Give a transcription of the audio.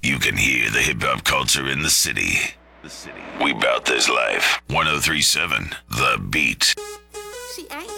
You can hear the hip-hop culture in the city. We bout this life. 103.7 The Beat. She ain't